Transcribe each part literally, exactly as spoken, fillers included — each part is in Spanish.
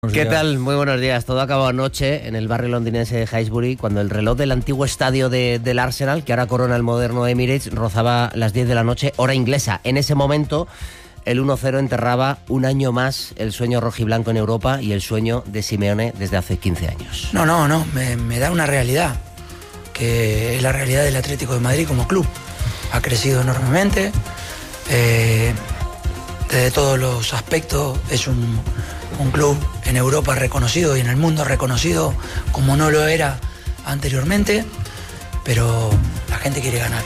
¿Qué tal? Muy buenos días. Todo acabó anoche en el barrio londinense de Highbury, cuando el reloj del antiguo estadio de, del Arsenal, que ahora corona el moderno Emirates, rozaba las diez de la noche, hora inglesa. En ese momento, el uno cero enterraba un año más el sueño rojiblanco en Europa y el sueño de Simeone desde hace quince años. No, no, no. Me, me da una realidad, que es la realidad del Atlético de Madrid como club. Ha crecido enormemente. Eh, desde todos los aspectos es un... un club en Europa reconocido y en el mundo reconocido como no lo era anteriormente, pero la gente quiere ganar.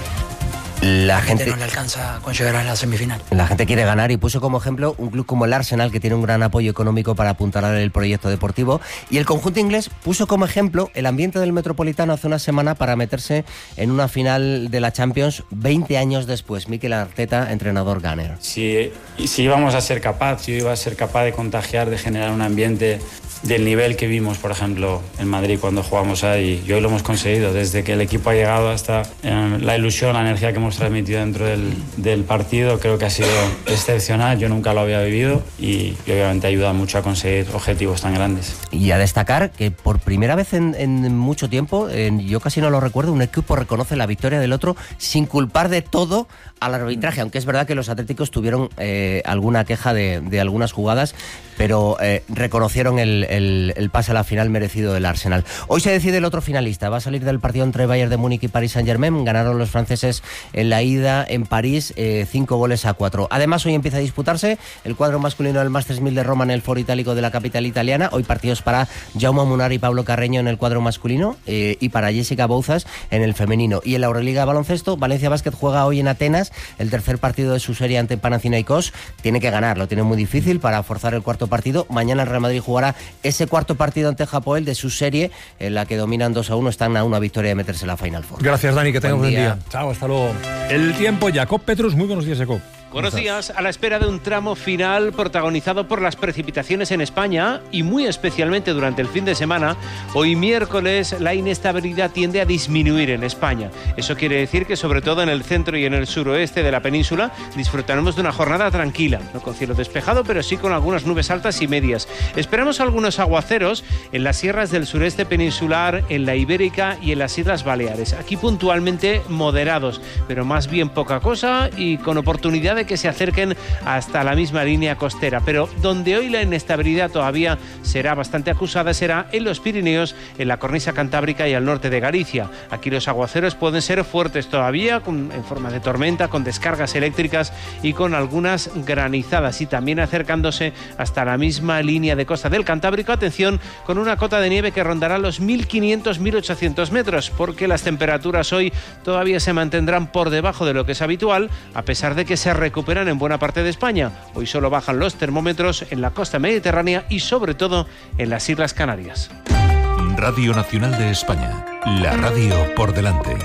La, la gente, gente no le alcanza con llegar a la semifinal. La gente quiere ganar y puso como ejemplo un club como el Arsenal, que tiene un gran apoyo económico para apuntalar el proyecto deportivo, y el conjunto inglés puso como ejemplo el ambiente del Metropolitano hace una semana para meterse en una final de la Champions veinte años después. Mikel Arteta, entrenador Gunner. Si, si íbamos a ser capaz, si yo iba a ser capaz de contagiar, de generar un ambiente del nivel que vimos, por ejemplo, en Madrid cuando jugamos ahí, y hoy lo hemos conseguido, desde que el equipo ha llegado hasta eh, la ilusión, la energía que hemos transmitido dentro del, del partido, creo que ha sido excepcional. Yo nunca lo había vivido y, y obviamente ayuda mucho a conseguir objetivos tan grandes. Y a destacar que por primera vez en, en mucho tiempo, en, yo casi no lo recuerdo, un equipo reconoce la victoria del otro sin culpar de todo al arbitraje, aunque es verdad que los atléticos tuvieron eh, alguna queja de, de algunas jugadas, pero eh, reconocieron el, el, el pase a la final merecido del Arsenal. Hoy se decide el otro finalista, va a salir del partido entre Bayern de Múnich y Paris Saint-Germain. Ganaron los franceses en la ida en París, eh, cinco goles a cuatro. Además, hoy empieza a disputarse el cuadro masculino del Masters mil de Roma en el Foro Itálico de la capital italiana. Hoy partidos para Jaume Munar y Pablo Carreño en el cuadro masculino eh, y para Jessica Bouzas en el femenino. Y en la Euroliga de baloncesto, Valencia Basket juega hoy en Atenas el tercer partido de su serie ante Panathinaikos. Tiene que ganar, lo tiene muy difícil para forzar el cuarto partido. Mañana el Real Madrid jugará ese cuarto partido ante Hapoel de su serie, en la que dominan dos a uno, están a una victoria de meterse en la Final Four. Gracias, Dani, que tengas buen día. día. Chao, hasta luego. El tiempo, Jacob Petrus, muy buenos días, Jacob. Buenos días. A la espera de un tramo final protagonizado por las precipitaciones en España y muy especialmente durante el fin de semana, hoy miércoles la inestabilidad tiende a disminuir en España. Eso quiere decir que sobre todo en el centro y en el suroeste de la península disfrutaremos de una jornada tranquila, no con cielo despejado, pero sí con algunas nubes altas y medias. Esperamos algunos aguaceros en las sierras del sureste peninsular, en la Ibérica y en las Islas Baleares. Aquí puntualmente moderados, pero más bien poca cosa y con oportunidad de que se acerquen hasta la misma línea costera. Pero donde hoy la inestabilidad todavía será bastante acusada será en los Pirineos, en la cornisa cantábrica y al norte de Galicia. Aquí los aguaceros pueden ser fuertes todavía, con, en forma de tormenta, con descargas eléctricas y con algunas granizadas, y también acercándose hasta la misma línea de costa del Cantábrico. Atención, con una cota de nieve que rondará los mil quinientos a mil ochocientos metros, porque las temperaturas hoy todavía se mantendrán por debajo de lo que es habitual, a pesar de que se recuperan en buena parte de España. Hoy solo bajan los termómetros en la costa mediterránea y sobre todo en las Islas Canarias. Radio Nacional de España, la radio por delante.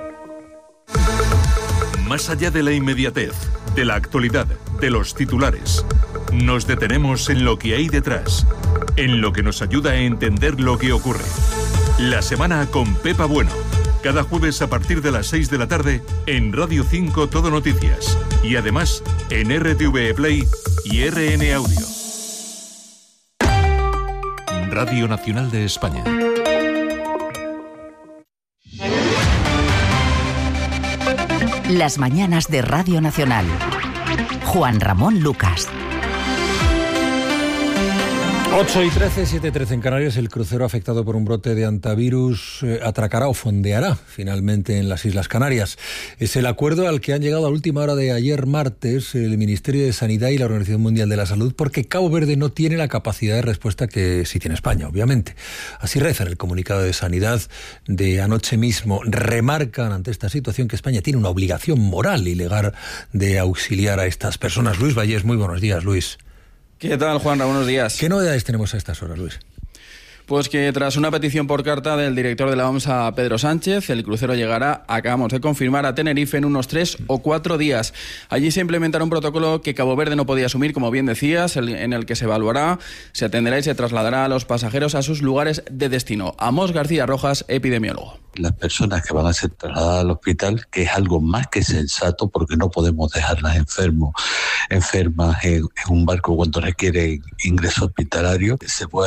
Más allá de la inmediatez, de la actualidad, de los titulares, nos detenemos en lo que hay detrás, en lo que nos ayuda a entender lo que ocurre. La semana con Pepa Bueno. Cada jueves a partir de las seis de la tarde en Radio cinco Todo Noticias y además en R T V Play y R N Audio. Radio Nacional de España. Las mañanas de Radio Nacional. Juan Ramón Lucas. ocho y trece, siete y trece en Canarias. El crucero afectado por un brote de hantavirus eh, atracará o fondeará finalmente en las Islas Canarias. Es el acuerdo al que han llegado a última hora de ayer martes el Ministerio de Sanidad y la Organización Mundial de la Salud, porque Cabo Verde no tiene la capacidad de respuesta que sí tiene España, obviamente. Así reza en el comunicado de Sanidad de anoche mismo. Remarcan ante esta situación que España tiene una obligación moral y legal de auxiliar a estas personas. Luis Vallés, muy buenos días, Luis. ¿Qué tal, Juanra? Buenos días. ¿Qué novedades tenemos a estas horas, Luis? Pues que tras una petición por carta del director de la O M S, a Pedro Sánchez, el crucero llegará, acabamos de confirmar, a Tenerife en unos tres o cuatro días. Allí se implementará un protocolo que Cabo Verde no podía asumir, como bien decías, en el que se evaluará, se atenderá y se trasladará a los pasajeros a sus lugares de destino. Amos García Rojas, epidemiólogo. Las personas que van a ser trasladadas al hospital, que es algo más que sensato, porque no podemos dejarlas enfermos, enfermas en, en un barco cuando requiere ingreso hospitalario, se puede